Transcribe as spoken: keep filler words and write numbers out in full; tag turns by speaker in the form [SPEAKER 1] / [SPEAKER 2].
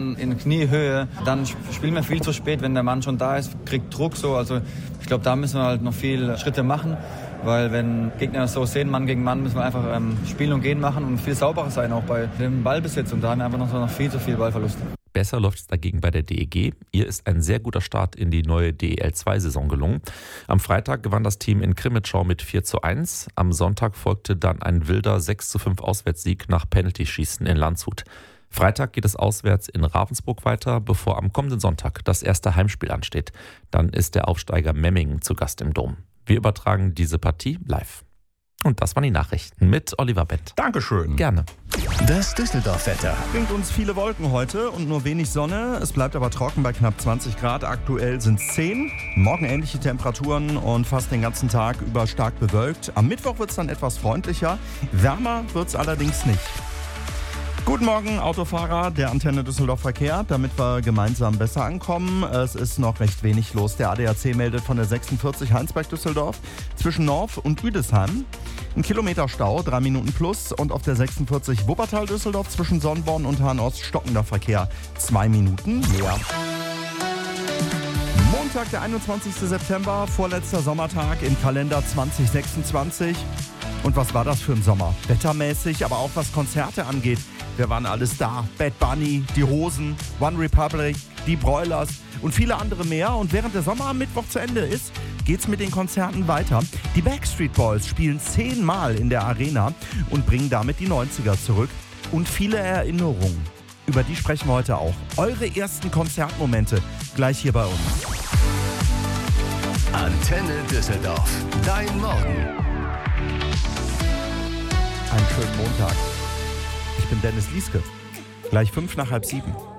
[SPEAKER 1] Mann in Kniehöhe. Dann spielen wir viel zu spät, wenn der Mann schon da ist, kriegt Druck so. Also ich glaube, da müssen wir halt noch viele Schritte machen. Weil wenn Gegner das so sehen, Mann gegen Mann, müssen wir einfach ähm, spielen und gehen machen und viel sauberer sein auch bei dem Ballbesitz. Und da haben wir einfach noch, so noch viel zu viel Ballverluste.
[SPEAKER 2] Besser läuft es dagegen bei der D E G. Ihr ist ein sehr guter Start in die neue D E L zwei Saison gelungen. Am Freitag gewann das Team in Krimitschau mit vier zu eins. Am Sonntag folgte dann ein wilder sechs zu fünf Auswärtssieg nach Penaltyschießen in Landshut. Freitag geht es auswärts in Ravensburg weiter, bevor am kommenden Sonntag das erste Heimspiel ansteht. Dann ist der Aufsteiger Memmingen zu Gast im Dom. Wir übertragen diese Partie live. Und das waren die Nachrichten mit Oliver Bent.
[SPEAKER 3] Dankeschön.
[SPEAKER 2] Gerne.
[SPEAKER 4] Das Düsseldorf-Wetter
[SPEAKER 3] Bringt uns viele Wolken heute und nur wenig Sonne. Es bleibt aber trocken bei knapp zwanzig Grad. Aktuell sind es zehn. Morgen ähnliche Temperaturen und fast den ganzen Tag über stark bewölkt. Am Mittwoch wird es dann etwas freundlicher. Wärmer wird es allerdings nicht. Guten Morgen, Autofahrer der Antenne Düsseldorf Verkehr, damit wir gemeinsam besser ankommen. Es ist noch recht wenig los. Der A D A C meldet von der sechsundvierzig Heinsberg-Düsseldorf zwischen Norf und Rüdesheim. Ein Kilometer Stau, drei Minuten plus. Und auf der sechsundvierzig Wuppertal-Düsseldorf zwischen Sonnborn und Hahn-Ost stockender Verkehr, zwei Minuten mehr. Montag, der einundzwanzigster September, vorletzter Sommertag im Kalender zwanzig sechsundzwanzig. Und was war das für ein Sommer? Wettermäßig, aber auch was Konzerte angeht. Wir waren alles da. Bad Bunny, die Hosen, One Republic, die Broilers und viele andere mehr. Und während der Sommer am Mittwoch zu Ende ist, geht's mit den Konzerten weiter. Die Backstreet Boys spielen zehnmal in der Arena und bringen damit die neunziger zurück. Und viele Erinnerungen. Über die sprechen wir heute auch. Eure ersten Konzertmomente gleich hier bei uns.
[SPEAKER 4] Antenne Düsseldorf. Dein Morgen.
[SPEAKER 3] Einen schönen Montag. Ich bin Dennis Lieske. Gleich fünf nach halb sieben.